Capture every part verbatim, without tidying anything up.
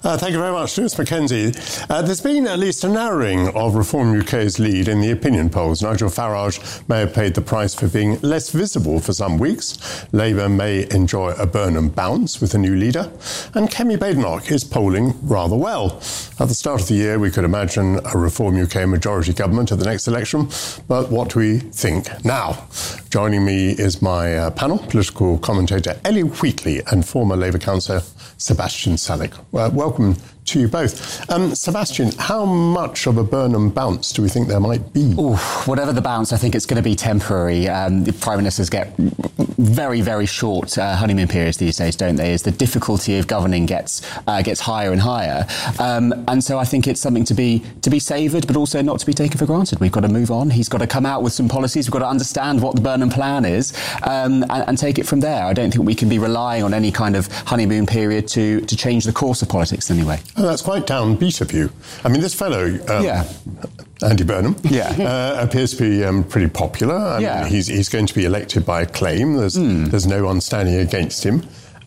Uh, thank you very much, Lewis Mackenzie. Uh, there's been at least a narrowing of Reform U K's lead in the opinion polls. Nigel Farage may have paid the price for being less visible for some weeks. Labour may enjoy a Burnham bounce with a new leader. And Kemi Badenoch is polling rather well. At the start of the year, we could imagine a Reform U K majority government at the next election. But what do we think now? Joining me is my uh, panel, political commentator Ellie Wheatley and former Labour councillor Sebastian Salek. Uh, welcome to you both. Um, Sebastian, how much of a Burnham bounce do we think there might be? Ooh, whatever the bounce, I think it's going to be temporary. Um, the Prime Ministers get very, very short uh, honeymoon periods these days, don't they? As the difficulty of governing gets uh, gets higher and higher. Um, and so I think it's something to be to be savoured, but also not to be taken for granted. We've got to move on. He's got to come out with some policies. We've got to understand what the Burnham plan is um, and, and take it from there. I don't think we can be relying on any kind of honeymoon period to, to change the course of politics in any way. Oh, that's quite downbeat of you. I mean, this fellow, um, yeah. Andy Burnham, yeah. uh, appears to be um, pretty popular. I yeah. mean, he's, he's going to be elected by acclaim. There's, mm. there's no one standing against him.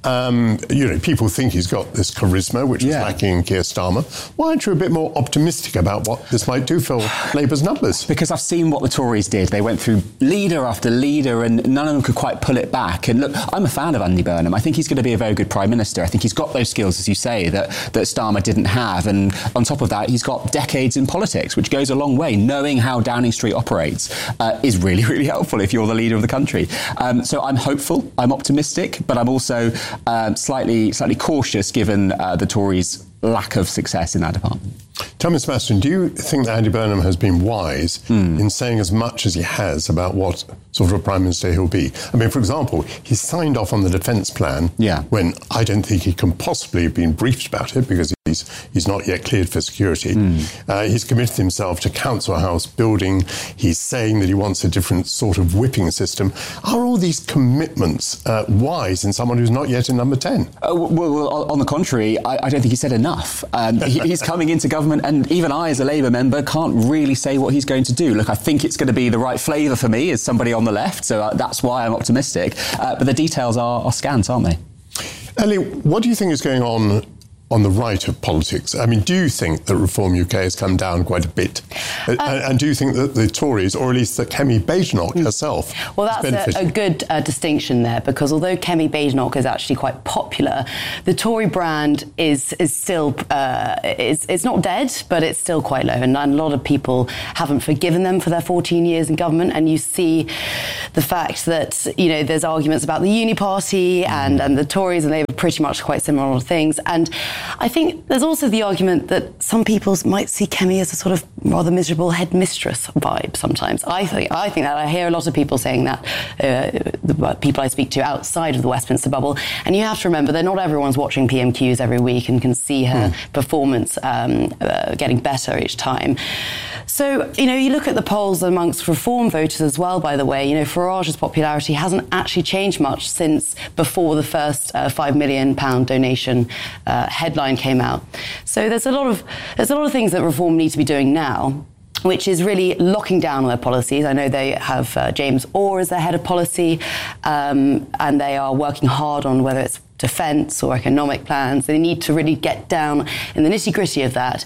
Um, you know, people think he's got this charisma, which yeah. is lacking in Keir Starmer. Why aren't you a bit more optimistic about what this might do for Labour's numbers? Because I've seen what the Tories did. They went through leader after leader and none of them could quite pull it back. And look, I'm a fan of Andy Burnham. I think he's going to be a very good Prime Minister. I think he's got those skills, as you say, that, that Starmer didn't have. And on top of that, he's got decades in politics, which goes a long way. Knowing how Downing Street operates uh, is really, really helpful if you're the leader of the country. Um, so I'm hopeful, I'm optimistic, but I'm also Um, slightly slightly cautious given uh, the Tories' lack of success in that department. Tell me, Sebastian, do you think that Andy Burnham has been wise mm. in saying as much as he has about what sort of a Prime Minister he'll be? I mean, for example, he signed off on the defence plan yeah. when I don't think he can possibly have been briefed about it because he's he's not yet cleared for security. Mm. Uh, he's committed himself to Council House building. He's saying that he wants a different sort of whipping system. Are all these commitments uh, wise in someone who's not yet in number ten? Uh, well, well, on the contrary, I, I don't think he said enough. Um, he, he's coming into government and even I, as a Labour member, can't really say what he's going to do. Look, I think it's going to be the right flavour for me as somebody on the left, so uh, that's why I'm optimistic. Uh, but the details are, are scant, aren't they? Ellie, what do you think is going on on the right of politics? I mean, do you think that Reform U K has come down quite a bit? Uh, and, and do you think that the Tories, or at least that Kemi Badenoch herself, well, that's a, a good uh, distinction there, because although Kemi Badenoch is actually quite popular, the Tory brand is is still uh, is it's not dead, but it's still quite low, and a lot of people haven't forgiven them for their fourteen years in government. And you see the fact that, you know, there's arguments about the Uni Party and and the Tories, and they were pretty much quite similar things. And I think there's also the argument that some people might see Kemi as a sort of rather miserable headmistress vibe sometimes. I think I think that. I hear a lot of people saying that, uh, the people I speak to outside of the Westminster bubble. And you have to remember that not everyone's watching P M Qs every week and can see her mm. performance um, uh, getting better each time. So, you know, you look at the polls amongst Reform voters as well, by the way. You know, Farage's popularity hasn't actually changed much since before the first uh, five million pounds donation uh, headline came out. So there's a lot of there's a lot of things that Reform need to be doing now, which is really locking down on their policies. I know they have uh, James Orr as their head of policy, um, and they are working hard on whether it's defence or economic plans. They need to really get down in the nitty-gritty of that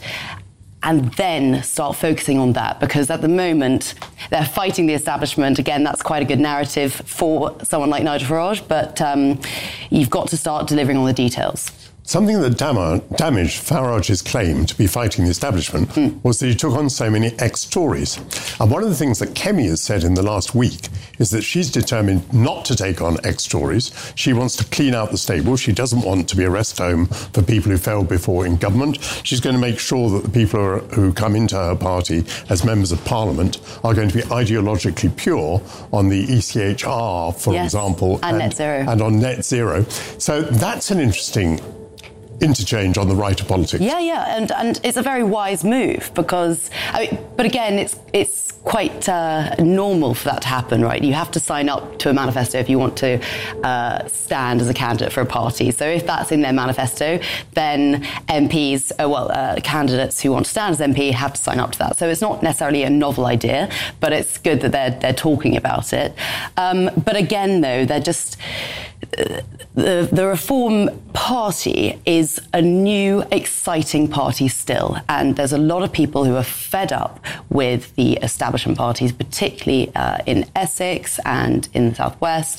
and then start focusing on that, because at the moment they're fighting the establishment. Again, that's quite a good narrative for someone like Nigel Farage, but um, you've got to start delivering on the details. Something that dam- damaged Farage's claim to be fighting the establishment mm. was that he took on so many ex-Tories. And one of the things that Kemi has said in the last week is that she's determined not to take on ex-Tories. She wants to clean out the stable. She doesn't want to be a rest home for people who failed before in government. She's going to make sure that the people who, are, who come into her party as members of Parliament are going to be ideologically pure on the E C H R, for yes. example, and, and net zero. And on net zero. So that's an interesting interchange on the right of politics. Yeah, yeah, and and it's a very wise move, because, I mean, but again, it's it's quite uh, normal for that to happen, right? You have to sign up to a manifesto if you want to uh, stand as a candidate for a party. So if that's in their manifesto, then M Ps, uh, well, uh, candidates who want to stand as M P have to sign up to that. So it's not necessarily a novel idea, but it's good that they're they're talking about it. Um, but again, though, they're just. Uh, the, the Reform Party is a new, exciting party still. And there's a lot of people who are fed up with the establishment parties, particularly uh, in Essex and in the Southwest.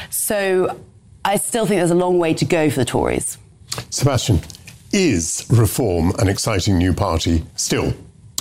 So I still think there's a long way to go for the Tories. Sebastian, is Reform an exciting new party still?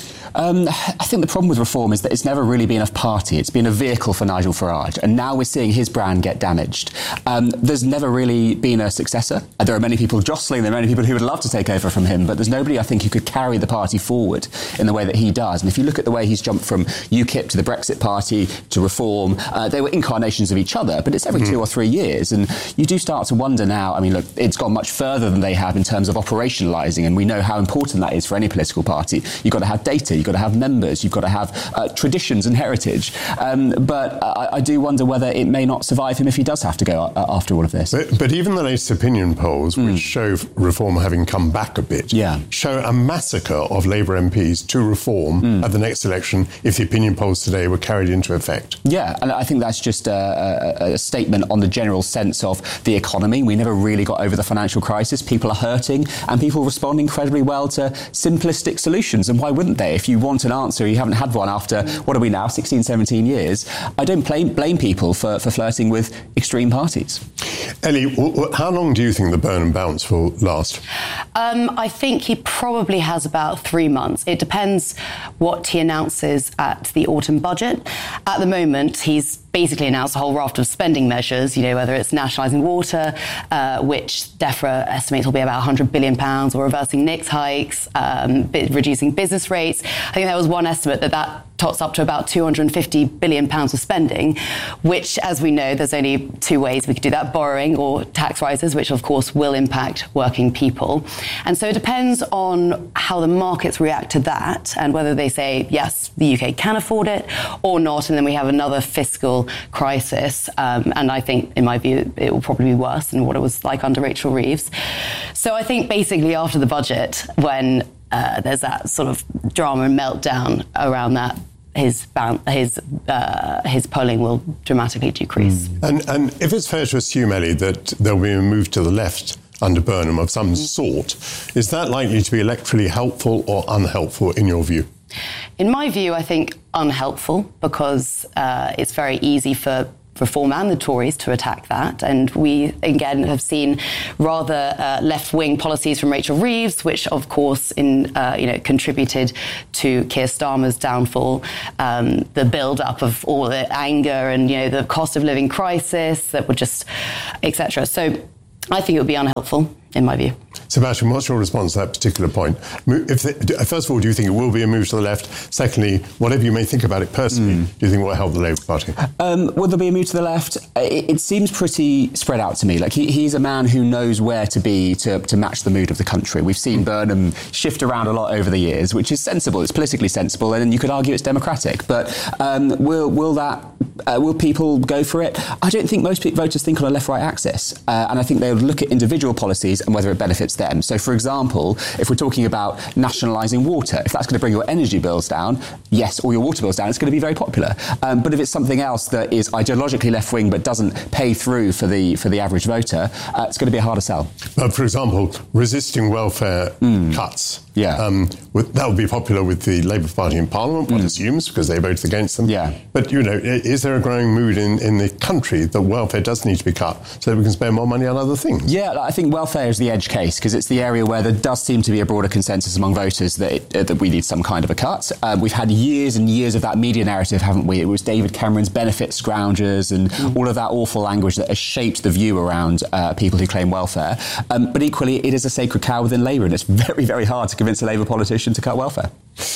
Um, I think the problem with Reform is that it's never really been a party. It's been a vehicle for Nigel Farage, and now we're seeing his brand get damaged. Um, there's never really been a successor. There are many people jostling, there are many people who would love to take over from him, but there's nobody, I think, who could carry the party forward in the way that he does. And if you look at the way he's jumped from UKIP to the Brexit Party to Reform, uh, they were incarnations of each other, but it's every mm-hmm. two or three years. And you do start to wonder now, I mean, look, it's gone much further than they have in terms of operationalising, and we know how important that is for any political party. You've got to have data, you've got to have members, you've got to have uh, traditions and heritage. Um, but I, I do wonder whether it may not survive him if he does have to go uh, after all of this. But, but even the latest opinion polls, mm. which show Reform having come back a bit, yeah. show a massacre of Labour M Ps to Reform mm. at the next election if the opinion polls today were carried into effect. Yeah, and I think that's just a, a, a statement on the general sense of the economy. We never really got over the financial crisis. People are hurting, and people respond incredibly well to simplistic solutions. And why wouldn't they? If you want an answer, you haven't had one after, what are we now, sixteen, seventeen years, I don't blame, blame people for, for flirting with extreme parties. Ellie, w- w- how long do you think the burn and bounce will last? Um, I think he probably has about three months. It depends what he announces at the autumn budget. At the moment, he's basically announced a whole raft of spending measures, you know, whether it's nationalising water, uh, which DEFRA estimates will be about one hundred billion pounds, or reversing N I C S hikes, um, reducing business rates. I think there was one estimate that that tots up to about two hundred fifty billion pounds of spending, which, as we know, there's only two ways we could do that: borrowing or tax rises, which of course will impact working people. And so it depends on how the markets react to that, and whether they say, yes, the U K can afford it or not, and then we have another fiscal crisis. Um, and I think, in my view, it will probably be worse than what it was like under Rachel Reeves. So I think basically after the budget, when uh, there's that sort of drama and meltdown around that, his his uh, his polling will dramatically decrease. Mm. And and if it's fair to assume, Ellie, that there'll be a move to the left under Burnham of some sort, is that likely to be electorally helpful or unhelpful in your view? In my view, I think unhelpful, because uh, it's very easy for Reform and the Tories to attack that. And we, again, have seen rather uh, left-wing policies from Rachel Reeves, which, of course, in uh, you know, contributed to Keir Starmer's downfall. Um, the build-up of all the anger and, you know, the cost of living crisis that would just, et cetera. So I think it would be unhelpful, in my view. Sebastian, what's your response to that particular point? If the, first of all, do you think it will be a move to the left? Secondly, whatever you may think about it personally, mm. do you think it will help the Labour Party? Um, will there be a move to the left? It, it seems pretty spread out to me. Like he, he's a man who knows where to be to, to match the mood of the country. We've seen Burnham shift around a lot over the years, which is sensible. It's politically sensible, and you could argue it's democratic. But um, will will that uh, will people go for it? I don't think most voters think on a left-right axis, uh, and I think they'll look at individual policies and whether it benefits them. So, for example, if we're talking about nationalising water, if that's going to bring your energy bills down, yes, or your water bills down, it's going to be very popular. Um, but if it's something else that is ideologically left-wing but doesn't pay through for the for the average voter, uh, it's going to be a harder sell. But, for example, resisting welfare mm. cuts, yeah, um, that would be popular with the Labour Party in Parliament, one mm. assumes, because they voted against them. Yeah. But, you know, is there a growing mood in, in the country that welfare does need to be cut so that we can spend more money on other things? Yeah, I think welfare is the edge case, because it's the area where there does seem to be a broader consensus among voters that it, uh, that we need some kind of a cut. Uh, we've had years and years of that media narrative, haven't we? It was David Cameron's benefit scroungers and mm. all of that awful language that has shaped the view around uh, people who claim welfare. Um, but equally, it is a sacred cow within Labour, and it's very, very hard to convince a Labour politician to cut welfare.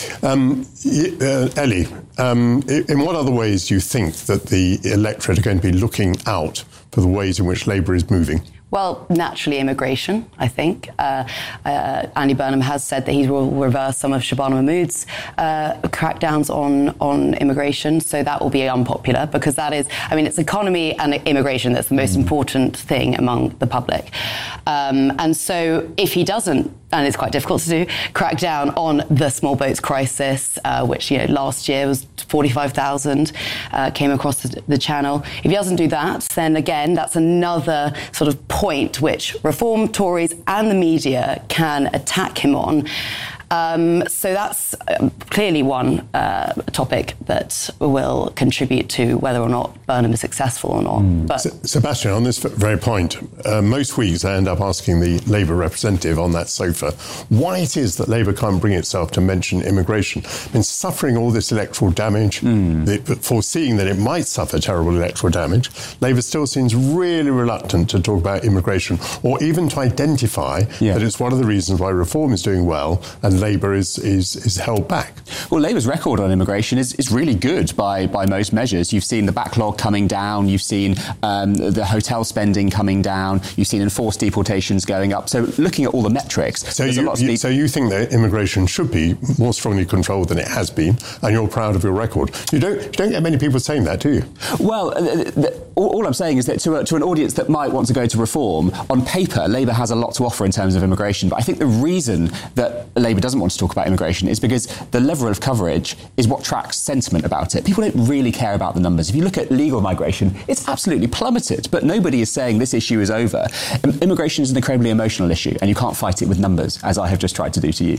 Um, uh, Ellie, um, in what other ways do you think that the electorate are going to be looking out for the ways in which Labour is moving? Well, naturally, immigration, I think. Uh, uh, Andy Burnham has said that he will reverse some of Shabana Mahmood's uh, crackdowns on, on immigration, so that will be unpopular, because that is, I mean, it's economy and immigration that's the most important thing among the public. Um, and so if he doesn't, and it's quite difficult to do, crack down on the small boats crisis, uh, which, you know, last year was forty-five thousand, uh, came across the, the channel. If he doesn't do that, then again, that's another sort of point which Reform, Tories and the media can attack him on. Um, so that's um, clearly one uh, topic that will contribute to whether or not Burnham is successful or not. Mm. But S- Sebastian, on this very point, uh, most weeks I end up asking the Labour representative on that sofa why it is that Labour can't bring itself to mention immigration. I mean, suffering all this electoral damage, mm. the, foreseeing that it might suffer terrible electoral damage, Labour still seems really reluctant to talk about immigration or even to identify yeah. that it's one of the reasons why Reform is doing well and Labour is, is is held back. Well, Labour's record on immigration is, is really good by, by most measures. You've seen the backlog coming down, you've seen um, the hotel spending coming down, you've seen enforced deportations going up. So looking at all the metrics... So, you, you, people- so you think that immigration should be more strongly controlled than it has been, and you're proud of your record. You don't, you don't get many people saying that, do you? Well, the, the, all, all I'm saying is that to, a, to an audience that might want to go to Reform, on paper, Labour has a lot to offer in terms of immigration. But I think the reason that Labour doesn't want to talk about immigration is because the level of coverage is what tracks sentiment about it. People don't really care about the numbers. If you look at legal migration, it's absolutely plummeted, but nobody is saying this issue is over. Um, immigration is an incredibly emotional issue, and you can't fight it with numbers, as I have just tried to do to you.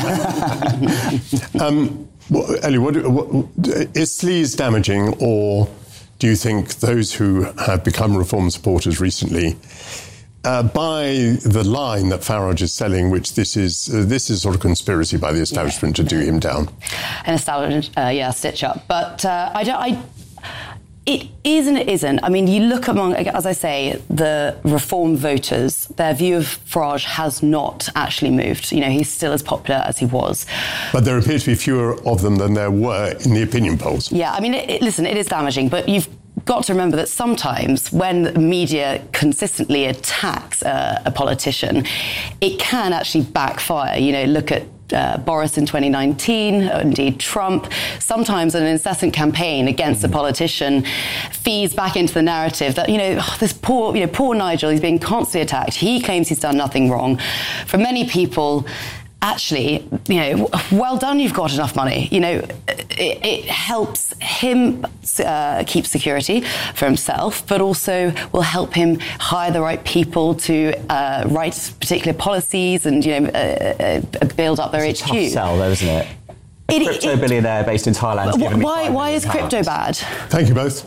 um, well, Ellie, what, what, is sleaze damaging, or do you think those who have become Reform supporters recently Uh, by the line that Farage is selling, which this is uh, this is sort of conspiracy by the establishment yeah. to do him down? An establishment, uh, yeah, stitch up. But uh, I don't. I, it is and it isn't. I mean, you look among, as I say, the Reform voters. Their view of Farage has not actually moved. You know, he's still as popular as he was. But there appear to be fewer of them than there were in the opinion polls. Yeah, I mean, it, it, listen, it is damaging, but you've got to remember that sometimes when the media consistently attacks uh, a politician, it can actually backfire. You know, look at uh, Boris in twenty nineteen, indeed Trump. Sometimes an incessant campaign against a politician feeds back into the narrative that, you know, oh, this poor, you know, poor Nigel, he's being constantly attacked. He claims he's done nothing wrong. For many people, actually, you know, well done, you've got enough money. You know, it, it helps him uh, keep security for himself, but also will help him hire the right people to uh, write particular policies and, you know, uh, uh, build up their it's H Q. It's a tough sell, though, isn't it? A it crypto it, billionaire based in Thailand. Wh- why why is crypto bad? Thank you both.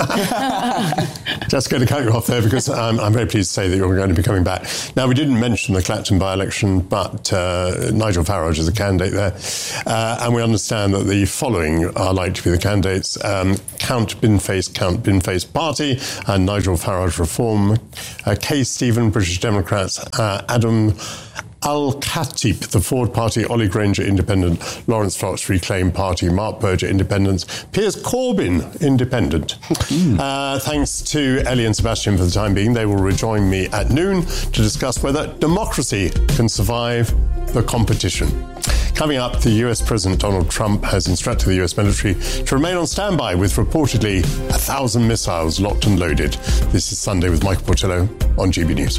Just going to cut you off there because um, I'm very pleased to say that you're going to be coming back. Now, we didn't mention the Clacton by-election, but uh, Nigel Farage is a candidate there. Uh, and we understand that the following are likely to be the candidates. Um, Count Binface, Count Binface Party, and Nigel Farage Reform. Uh, Kay Stephen, British Democrats. Uh, Adam Al-Khatib, the Ford Party, Ollie Granger, Independent, Lawrence Fox, Reclaim Party, Mark Berger, Independent, Piers Corbyn, Independent. Mm. Uh, thanks to Ellie and Sebastian for the time being. They will rejoin me at noon to discuss whether democracy can survive the competition. Coming up, the U S President Donald Trump has instructed the U S military to remain on standby with reportedly a thousand missiles locked and loaded. This is Sunday with Michael Portillo on G B News.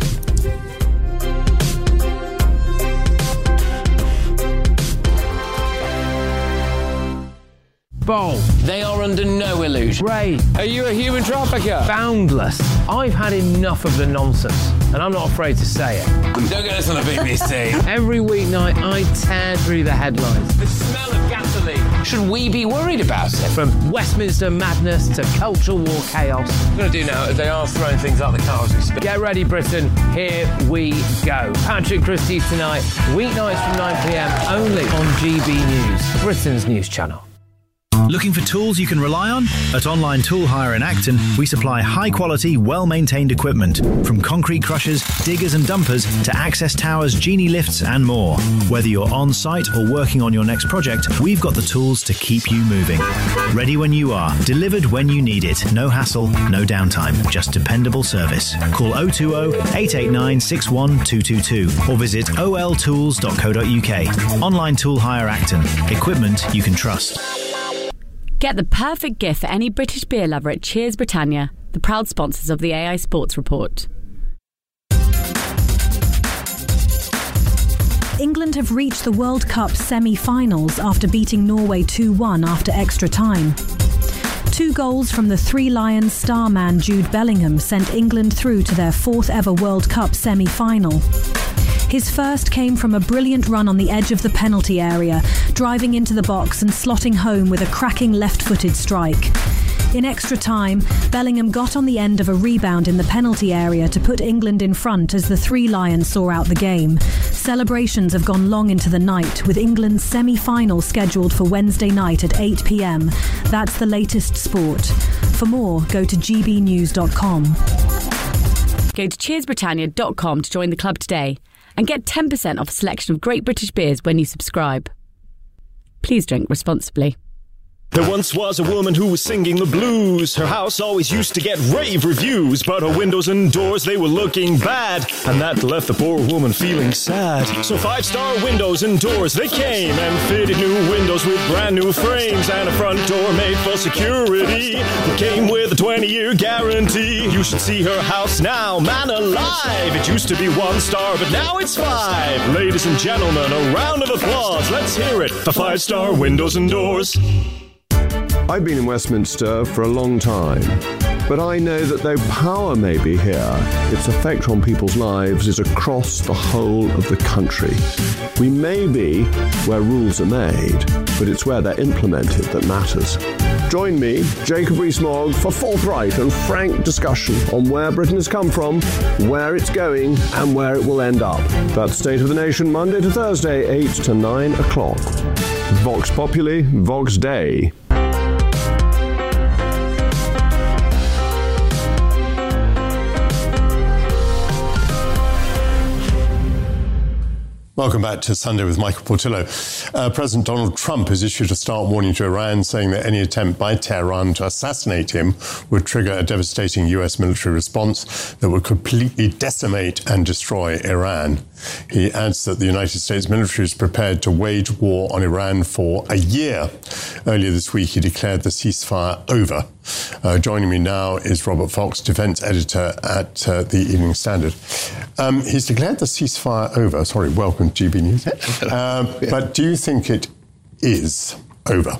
Bold. They are under no illusion. Ray. Are you a human trafficker? Boundless. I've had enough of the nonsense, and I'm not afraid to say it. Don't get us on the B B C. Every weeknight, I tear through the headlines. The smell of gasoline. Should we be worried about it? From Westminster madness to cultural war chaos. What I'm going to do now is they are throwing things out the car as we speak. Get ready, Britain. Here we go. Patrick Christie's tonight, weeknights from nine p.m, only on G B News, Britain's news channel. Looking for tools you can rely on? At Online Tool Hire in Acton, we supply high-quality, well-maintained equipment, from concrete crushers, diggers and dumpers to access towers, genie lifts and more. Whether you're on-site or working on your next project, we've got the tools to keep you moving. Ready when you are, delivered when you need it. No hassle, no downtime, just dependable service. Call oh two oh, eight eight nine, six one two two two or visit o l tools dot co dot u k. Online Tool Hire Acton. Equipment you can trust. Get the perfect gift for any British beer lover at Cheers Britannia, the proud sponsors of the A I Sports Report. England have reached the World Cup semi-finals after beating Norway two one after extra time. Two goals from the Three Lions star man Jude Bellingham sent England through to their fourth ever World Cup semi-final. His first came from a brilliant run on the edge of the penalty area, driving into the box and slotting home with a cracking left-footed strike. In extra time, Bellingham got on the end of a rebound in the penalty area to put England in front as the Three Lions saw out the game. Celebrations have gone long into the night, with England's semi-final scheduled for Wednesday night at eight p.m. That's the latest sport. For more, go to g b news dot com. Go to cheers britannia dot com to join the club today and get ten percent off a selection of great British beers when you subscribe. Please drink responsibly. There once was a woman who was singing the blues. Her house always used to get rave reviews, but her windows and doors, they were looking bad, and that left the poor woman feeling sad. So five-star windows and doors, they came and fitted new windows with brand new frames and a front door made for security. It came with a twenty-year guarantee. You should see her house now, man alive. It used to be one star, but now it's five. Ladies and gentlemen, a round of applause. Let's hear it for five-star windows and doors. I've been in Westminster for a long time, but I know that though power may be here, its effect on people's lives is across the whole of the country. We may be where rules are made, but it's where they're implemented that matters. Join me, Jacob Rees-Mogg, for forthright and frank discussion on where Britain has come from, where it's going, and where it will end up. That's State of the Nation, Monday to Thursday, eight to nine o'clock. Vox Populi, Vox Dei. Welcome back to Sunday with Michael Portillo. Uh, President Donald Trump has issued a stark warning to Iran, saying that any attempt by Tehran to assassinate him would trigger a devastating U S military response that would completely decimate and destroy Iran. He adds that the United States military is prepared to wage war on Iran for a year. Earlier this week, he declared the ceasefire over. Uh, joining me now is Robert Fox, defence editor at uh, the Evening Standard. Um, he's declared the ceasefire over. Sorry, welcome to G B News. Um, but do you think it is over?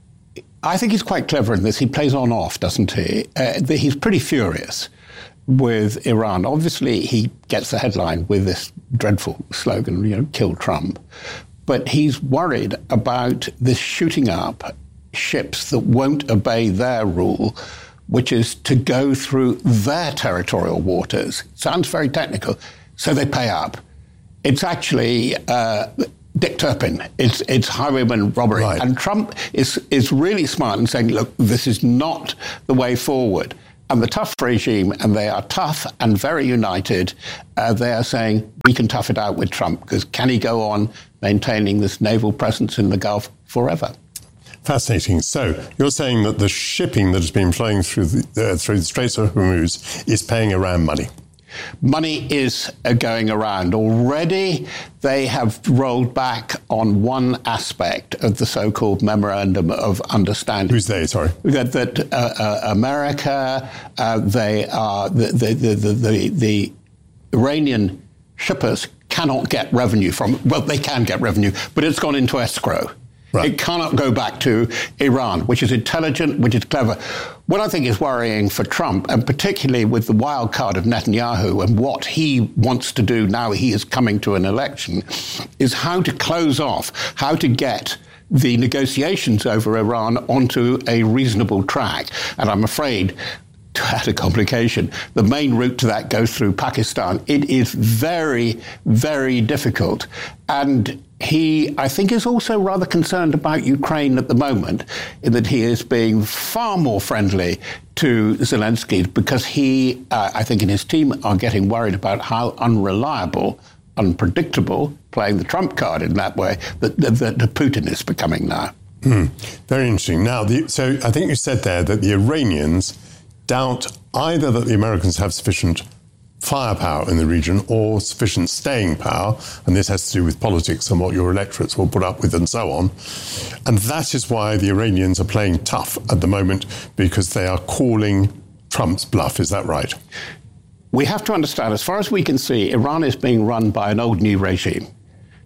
I think he's quite clever in this. He plays on off, doesn't he? Uh, he's pretty furious with Iran. Obviously, he gets the headline with this dreadful slogan, you know, kill Trump. But he's worried about this shooting up ships that won't obey their rule, which is to go through their territorial waters. Sounds very technical. So they pay up. It's actually uh, Dick Turpin. It's it's highwayman robbery. Right. And Trump is is really smart in saying, look, this is not the way forward. And the tough regime, and they are tough and very united, uh, they are saying, we can tough it out with Trump, because can he go on maintaining this naval presence in the Gulf forever? Fascinating. So you're saying that the shipping that has been flowing through the, uh, through the Straits of Hormuz is paying Iran money? Money is uh, going around. Already they have rolled back on one aspect of the so-called Memorandum of Understanding. Who's they, sorry? That, that uh, uh, America, uh, they are, the, the, the, the, the Iranian shippers cannot get revenue from, well, they can get revenue, but it's gone into escrow. Right. It cannot go back to Iran, which is intelligent, which is clever. What I think is worrying for Trump, and particularly with the wild card of Netanyahu and what he wants to do now he is coming to an election, is how to close off, how to get the negotiations over Iran onto a reasonable track. And I'm afraid, to add a complication, the main route to that goes through Pakistan. It is very, very difficult. And he, I think, is also rather concerned about Ukraine at the moment, in that he is being far more friendly to Zelensky, because he, uh, I think, and his team are getting worried about how unreliable, unpredictable, playing the Trump card in that way, that, that, that Putin is becoming now. Mm, very interesting. Now, the, so I think you said there that the Iranians doubt either that the Americans have sufficient firepower in the region or sufficient staying power, and this has to do with politics and what your electorates will put up with and so on. And that is why the Iranians are playing tough at the moment, because they are calling Trump's bluff. Is that right? We have to understand, as far as we can see, Iran is being run by an old new regime.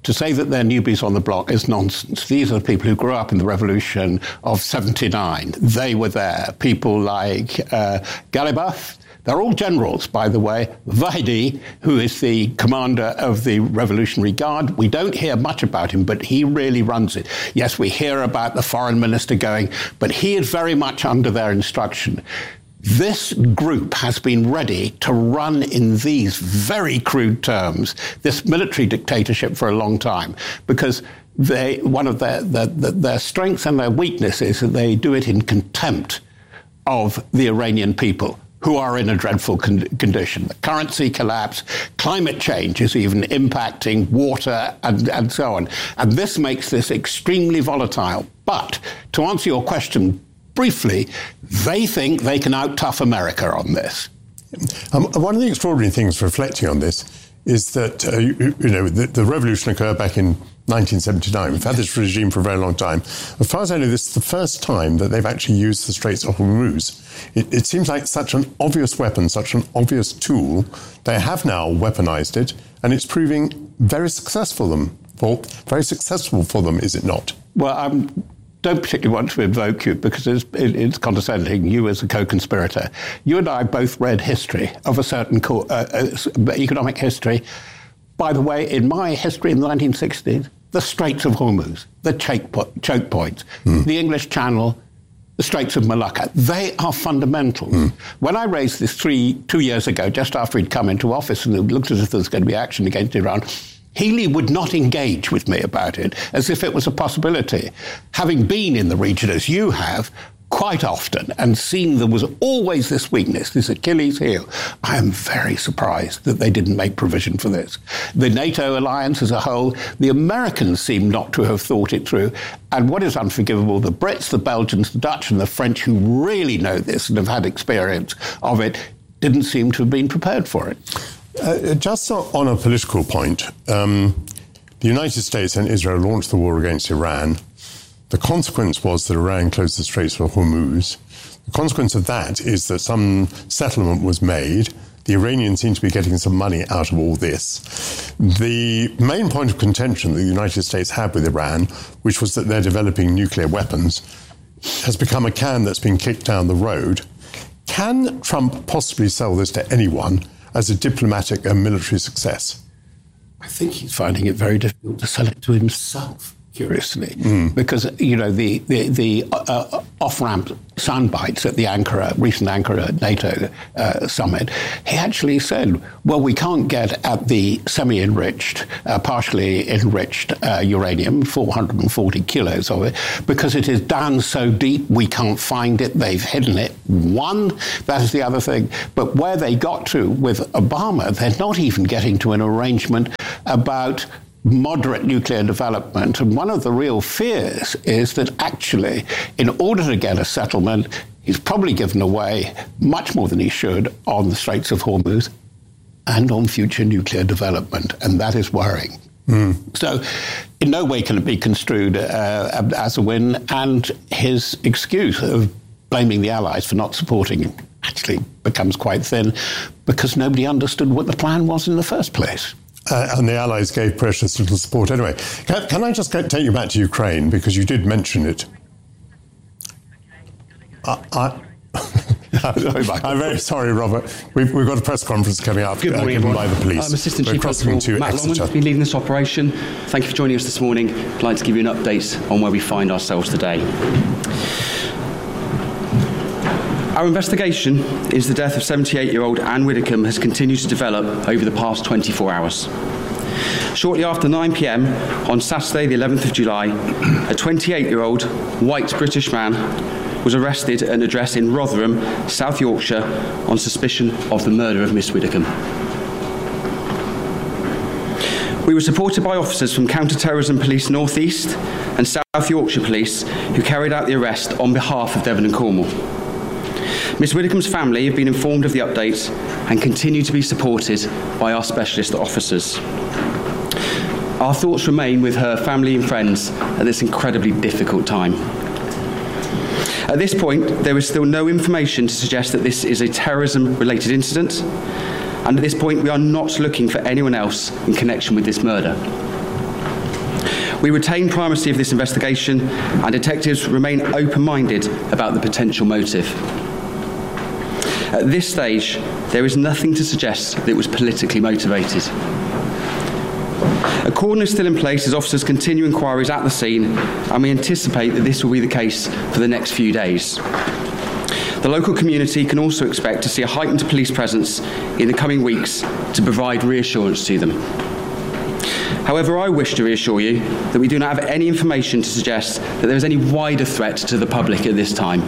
To say that they're newbies on the block is nonsense. These are the people who grew up in the revolution of seventy-nine. They were there. People like uh, Galibaf. They're all generals, by the way. Vahidi, who is the commander of the Revolutionary Guard, we don't hear much about him, but he really runs it. Yes, we hear about the foreign minister going, but he is very much under their instruction. This group has been ready to run in these very crude terms this military dictatorship for a long time, because they, one of their, their, their strengths and their weakness is that they do it in contempt of the Iranian people, who are in a dreadful con- condition. The currency collapse, climate change is even impacting water and, and so on. And this makes this extremely volatile. But to answer your question briefly, they think they can out-tough America on this. Um, one of the extraordinary things reflecting on this is that, uh, you, you know, the, the revolution occurred back in nineteen seventy-nine. We've had this regime for a very long time. As far as I know, this is the first time that they've actually used the Straits of Hormuz. It, it seems like such an obvious weapon, such an obvious tool. They have now weaponized it, and it's proving very successful them. For, very successful for them, is it not? Well, I don't particularly want to invoke you because it's, it, it's condescending, you as a co-conspirator. You and I both read history of a certain co- uh, uh, economic history. By the way, in my history in the nineteen sixties, the Straits of Hormuz, the choke, po- choke points, mm. the English Channel, the Straits of Malacca, they are fundamental. Mm. When I raised this three, two years ago, just after he'd come into office and it looked as if there was going to be action against Iran, Healy would not engage with me about it as if it was a possibility. Having been in the region as you have, quite often, and seen there was always this weakness, this Achilles heel, I am very surprised that they didn't make provision for this. The NATO alliance as a whole, the Americans seem not to have thought it through. And what is unforgivable, the Brits, the Belgians, the Dutch and the French, who really know this and have had experience of it, didn't seem to have been prepared for it. Uh, just on a political point, um, the United States and Israel launched the war against Iran. The consequence was that Iran closed the Straits of Hormuz. The consequence of that is that some settlement was made. The Iranians seem to be getting some money out of all this. The main point of contention that the United States had with Iran, which was that they're developing nuclear weapons, has become a can that's been kicked down the road. Can Trump possibly sell this to anyone as a diplomatic and military success? I think he's finding it very difficult to sell it to himself, curiously, mm. because, you know, the, the, the uh, off-ramp sound bites at the Ankara, recent Ankara NATO uh, summit, he actually said, well, we can't get at the semi-enriched, uh, partially enriched uh, uranium, four hundred forty kilos of it, because it is down so deep we can't find it. They've hidden it. One, that is the other thing. But where they got to with Obama, they're not even getting to an arrangement about moderate nuclear development. And one of the real fears is that actually, in order to get a settlement, he's probably given away much more than he should on the Straits of Hormuz and on future nuclear development. And that is worrying. Mm. So in no way can it be construed uh, as a win. And his excuse of blaming the Allies for not supporting him actually becomes quite thin because nobody understood what the plan was in the first place. Uh, and the Allies gave precious little support anyway. Can, can I just get, take you back to Ukraine, because you did mention it. I, I, I'm very sorry, Robert. We've, we've got a press conference coming up. Good morning, uh, given by the police. I'm Assistant We're Chief Constable Matt Longman, been leading this operation. Thank you for joining us this morning. I'd like to give you an update on where we find ourselves today. Our investigation into the death of seventy-eight-year-old Anne Widdecombe has continued to develop over the past twenty-four hours. Shortly after nine p.m. on Saturday, the eleventh of July, a twenty-eight-year-old white British man was arrested at an address in Rotherham, South Yorkshire, on suspicion of the murder of Miss Widdecombe. We were supported by officers from Counter-Terrorism Police North East and South Yorkshire Police who carried out the arrest on behalf of Devon and Cornwall. Miss Widdecombe's family have been informed of the updates and continue to be supported by our specialist officers. Our thoughts remain with her family and friends at this incredibly difficult time. At this point, there is still no information to suggest that this is a terrorism-related incident, and at this point, we are not looking for anyone else in connection with this murder. We retain primacy of this investigation, and detectives remain open-minded about the potential motive. At this stage, there is nothing to suggest that it was politically motivated. A cordon is still in place as officers continue inquiries at the scene, and we anticipate that this will be the case for the next few days. The local community can also expect to see a heightened police presence in the coming weeks to provide reassurance to them. However, I wish to reassure you that we do not have any information to suggest that there is any wider threat to the public at this time.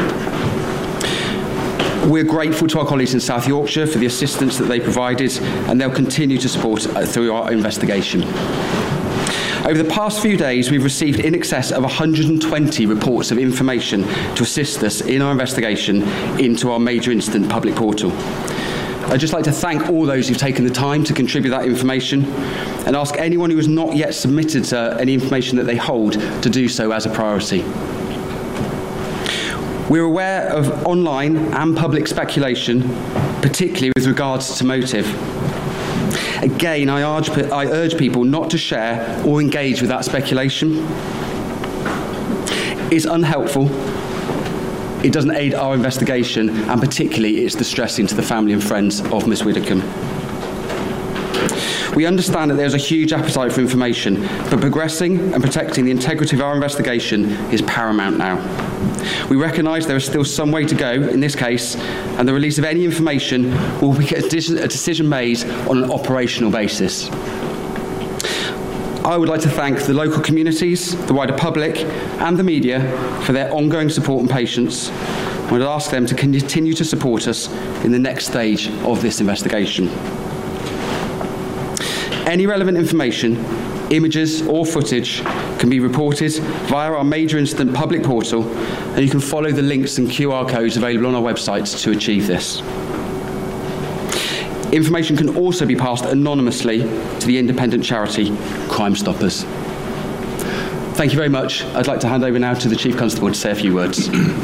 We're grateful to our colleagues in South Yorkshire for the assistance that they provided, and they'll continue to support uh, through our investigation. Over the past few days, we've received in excess of one hundred twenty reports of information to assist us in our investigation into our major incident public portal. I'd just like to thank all those who've taken the time to contribute that information, and ask anyone who has not yet submitted uh, any information that they hold to do so as a priority. We're aware of online and public speculation, particularly with regards to motive. Again, I urge, I urge people not to share or engage with that speculation. It's unhelpful, it doesn't aid our investigation, and particularly it's distressing to the family and friends of Miss Widdicombe. We understand that there's a huge appetite for information, but progressing and protecting the integrity of our investigation is paramount now. We recognise there is still some way to go in this case, and the release of any information will be a decision made on an operational basis. I would like to thank the local communities, the wider public and the media for their ongoing support and patience. I would ask them to continue to support us in the next stage of this investigation. Any relevant information, images or footage can be reported via our major incident public portal, and you can follow the links and Q R codes available on our website to achieve this. Information can also be passed anonymously to the independent charity Crime Stoppers. Thank you very much. I'd like to hand over now to the Chief Constable to say a few words.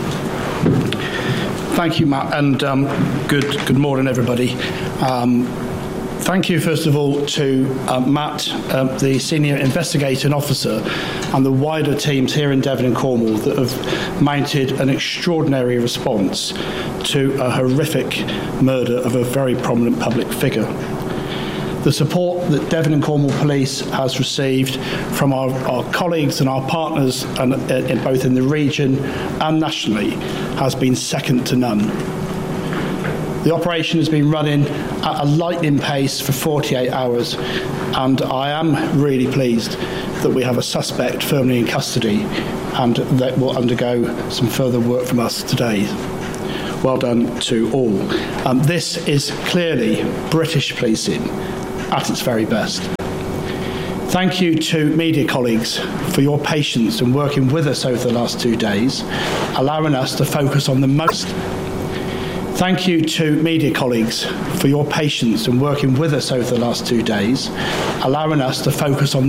Thank you, Matt, and um, good, good morning, everybody. Um, Thank you, first of all, to uh, Matt, uh, the Senior Investigating Officer, and the wider teams here in Devon and Cornwall that have mounted an extraordinary response to a horrific murder of a very prominent public figure. The support that Devon and Cornwall Police has received from our, our colleagues and our partners, and, uh, in both in the region and nationally, has been second to none. The operation has been running at a lightning pace for forty-eight hours, and I am really pleased that we have a suspect firmly in custody and that will undergo some further work from us today. Well done to all. Um, this is clearly British policing at its very best. Thank you to media colleagues for your patience in working with us over the last two days, allowing us to focus on the most Thank you to media colleagues for your patience in working with us over the last two days, allowing us to focus on